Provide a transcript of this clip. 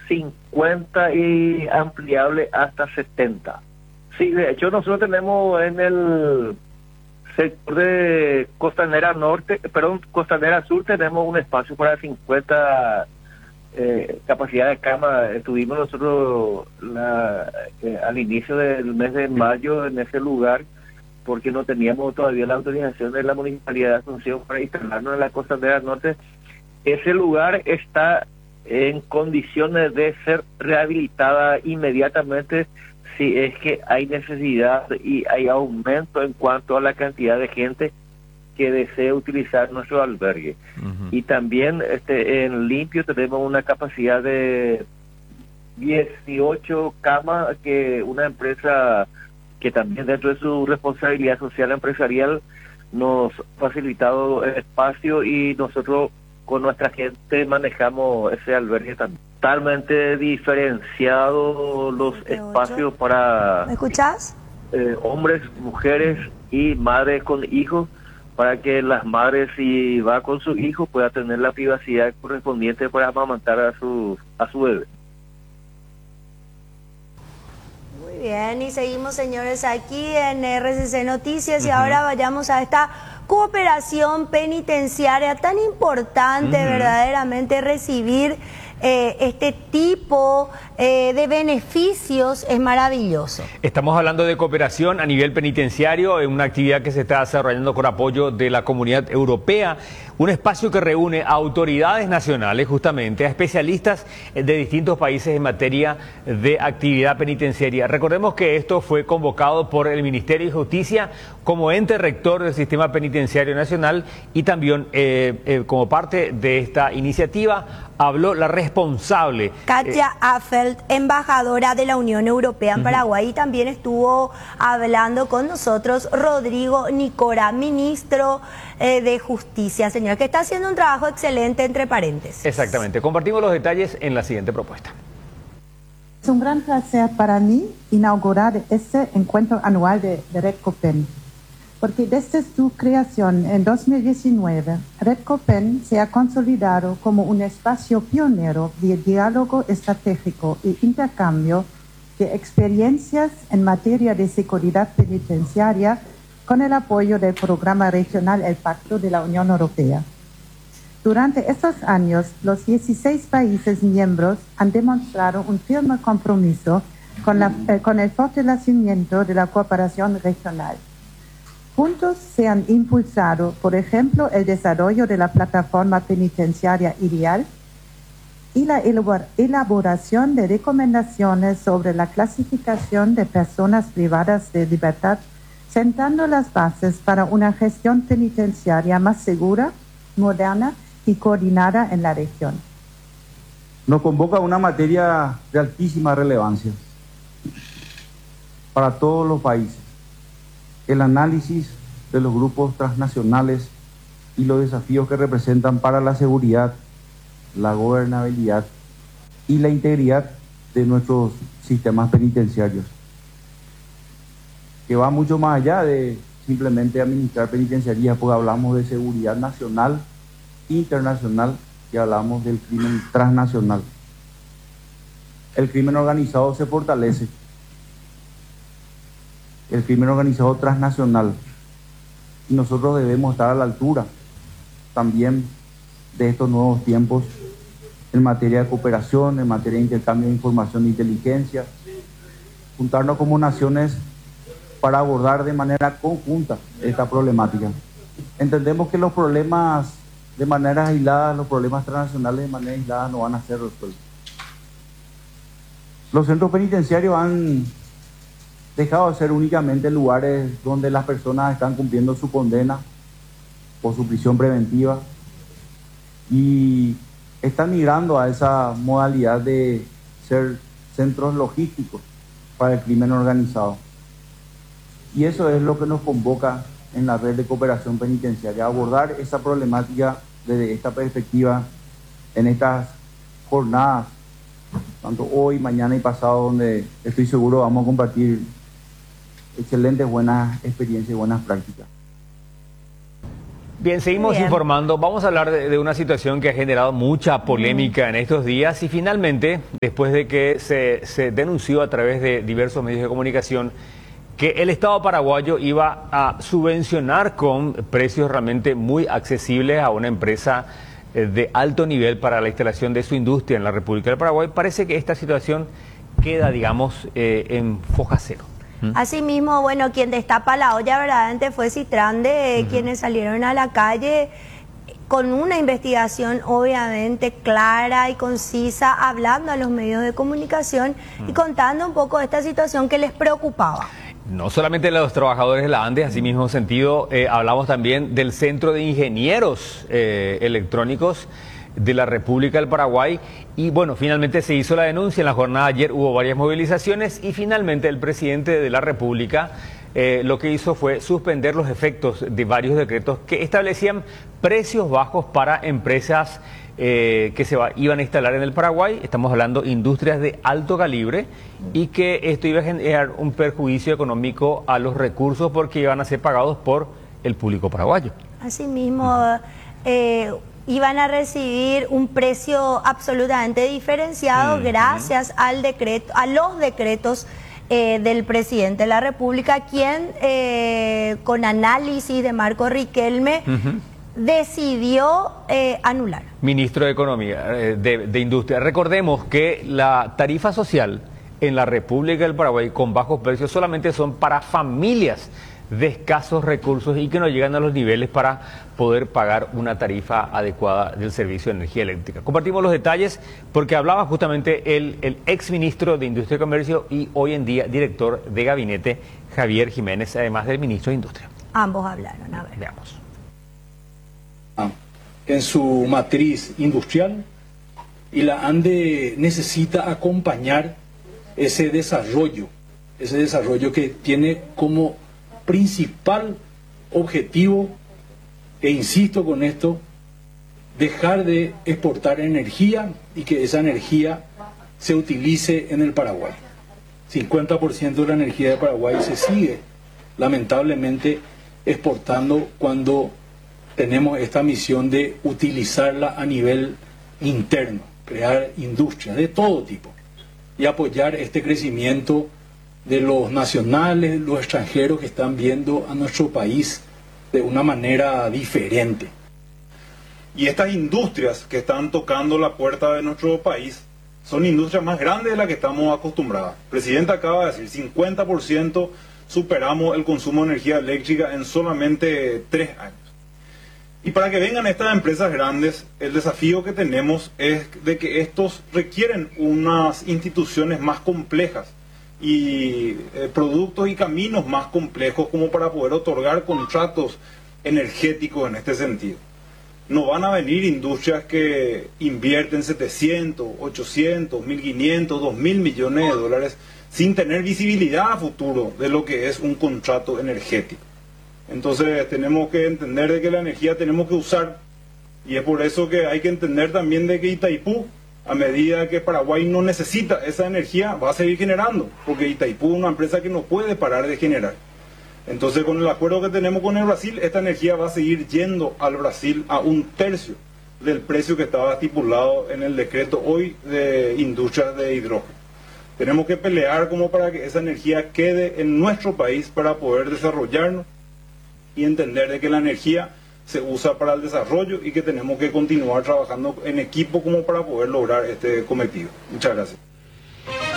50 y ampliable hasta 70. Sí, de hecho nosotros tenemos en el sector de Costanera Norte, perdón, Costanera Sur, tenemos un espacio para 50 capacidad de cama. Estuvimos nosotros al inicio del mes de mayo en ese lugar porque no teníamos todavía la autorización de la Municipalidad de Asunción para instalarnos en la Costanera Norte. Ese lugar está en condiciones de ser rehabilitada inmediatamente si es que hay necesidad y hay aumento en cuanto a la cantidad de gente que desee utilizar nuestro albergue. Y también en Limpio tenemos una capacidad de 18 camas que una empresa que también dentro de su responsabilidad social empresarial nos ha facilitado el espacio y nosotros con nuestra gente manejamos ese albergue también. Totalmente diferenciado los espacios para ¿Me escuchás? Hombres, mujeres y madres con hijos, para que las madres, si va con su hijo, pueda tener la privacidad correspondiente para amamantar a su bebé. Muy bien, y seguimos, señores, aquí en RCC Noticias y ahora vayamos a esta cooperación penitenciaria tan importante, verdaderamente recibir este tipo de beneficios es maravilloso. Estamos hablando de cooperación a nivel penitenciario, en una actividad que se está desarrollando con apoyo de la Comunidad Europea, un espacio que reúne a autoridades nacionales, justamente, a especialistas de distintos países en materia de actividad penitenciaria. Recordemos que esto fue convocado por el Ministerio de Justicia como ente rector del Sistema Penitenciario Nacional y también como parte de esta iniciativa habló la responsable Katia Affelt, embajadora de la Unión Europea en Paraguay, y también estuvo hablando con nosotros Rodrigo Nicora, ministro de Justicia, señor, que está haciendo un trabajo excelente, entre paréntesis. Exactamente, compartimos los detalles en la siguiente propuesta. Es un gran placer para mí inaugurar este encuentro anual de Redcopen, porque desde su creación en 2019, Redcopen se ha consolidado como un espacio pionero de diálogo estratégico e intercambio de experiencias en materia de seguridad penitenciaria con el apoyo del programa regional El Pacto de la Unión Europea. Durante estos años, los 16 países miembros han demostrado un firme compromiso con el fortalecimiento de la cooperación regional. Juntos se han impulsado, por ejemplo, el desarrollo de la plataforma penitenciaria ideal y la elaboración de recomendaciones sobre la clasificación de personas privadas de libertad, sentando las bases para una gestión penitenciaria más segura, moderna y coordinada en la región. Nos convoca una materia de altísima relevancia para todos los países: el análisis de los grupos transnacionales y los desafíos que representan para la seguridad, la gobernabilidad y la integridad de nuestros sistemas penitenciarios, que va mucho más allá de simplemente administrar penitenciarías, porque hablamos de seguridad nacional, internacional, y hablamos del crimen transnacional. El crimen organizado se fortalece, el crimen organizado transnacional, y nosotros debemos estar a la altura también de estos nuevos tiempos en materia de cooperación, en materia de intercambio de información e inteligencia, juntarnos como naciones para abordar de manera conjunta esta problemática. Entendemos que los problemas de manera aislada, los problemas transnacionales de manera aislada no van a ser resueltos. Los centros penitenciarios han dejado de ser únicamente lugares donde las personas están cumpliendo su condena o su prisión preventiva y están migrando a esa modalidad de ser centros logísticos para el crimen organizado. Y eso es lo que nos convoca en la red de cooperación penitenciaria, abordar esa problemática desde esta perspectiva en estas jornadas, tanto hoy, mañana y pasado, donde estoy seguro vamos a compartir excelentes buenas experiencias y buenas prácticas. Bien, seguimos Bien. informando. Vamos a hablar de una situación que ha generado mucha polémica en estos días y finalmente, después de que se denunció a través de diversos medios de comunicación que el Estado paraguayo iba a subvencionar con precios realmente muy accesibles a una empresa de alto nivel para la instalación de su industria en la República del Paraguay, parece que esta situación queda, digamos, en foja cero. Asimismo, bueno, quien destapa la olla verdaderamente fue Citrande, quienes salieron a la calle con una investigación obviamente clara y concisa, hablando a los medios de comunicación y contando un poco de esta situación que les preocupaba. No solamente los trabajadores de la ANDE, así mismo sentido, hablamos también del Centro de Ingenieros Electrónicos de la República del Paraguay y bueno, finalmente se hizo la denuncia. En la jornada de ayer hubo varias movilizaciones y finalmente el presidente de la República lo que hizo fue suspender los efectos de varios decretos que establecían precios bajos para empresas que iban a instalar en el Paraguay. Estamos hablando de industrias de alto calibre y que esto iba a generar un perjuicio económico a los recursos porque iban a ser pagados por el público paraguayo. Asimismo, iban a recibir un precio absolutamente diferenciado gracias al decreto, a los decretos del presidente de la República, quien con análisis de Marco Riquelme decidió anular. Ministro de Economía, de Industria. Recordemos que la tarifa social en la República del Paraguay con bajos precios solamente son para familias de escasos recursos y que no llegan a los niveles para poder pagar una tarifa adecuada del servicio de energía eléctrica. Compartimos los detalles porque hablaba justamente el exministro de Industria y Comercio y hoy en día director de gabinete, Javier Jiménez, además del ministro de Industria. Ambos hablaron, a ver. Veamos. En su matriz industrial y la ANDE necesita acompañar ese desarrollo que tiene como principal objetivo, e insisto con esto, dejar de exportar energía y que esa energía se utilice en el Paraguay. 50% de la energía de Paraguay se sigue lamentablemente exportando cuando tenemos esta misión de utilizarla a nivel interno, crear industrias de todo tipo y apoyar este crecimiento de los nacionales, los extranjeros que están viendo a nuestro país de una manera diferente. Y estas industrias que están tocando la puerta de nuestro país son industrias más grandes de las que estamos acostumbrados. El presidente acaba de decir, 50% superamos el consumo de energía eléctrica en solamente 3 años. Y para que vengan estas empresas grandes, el desafío que tenemos es de que estos requieren unas instituciones más complejas y productos y caminos más complejos como para poder otorgar contratos energéticos en este sentido. No van a venir industrias que invierten 700, 800, 1.500, 2.000 millones de dólares sin tener visibilidad a futuro de lo que es un contrato energético. Entonces tenemos que entender de que la energía tenemos que usar y es por eso que hay que entender también de que Itaipú, a medida que Paraguay no necesita esa energía, va a seguir generando, porque Itaipú es una empresa que no puede parar de generar. Entonces con el acuerdo que tenemos con el Brasil, esta energía va a seguir yendo al Brasil a 1/3 del precio que estaba estipulado en el decreto hoy de industrias de hidrógeno. Tenemos que pelear como para que esa energía quede en nuestro país para poder desarrollarnos y entender de que la energía se usa para el desarrollo y que tenemos que continuar trabajando en equipo como para poder lograr este cometido. Muchas gracias.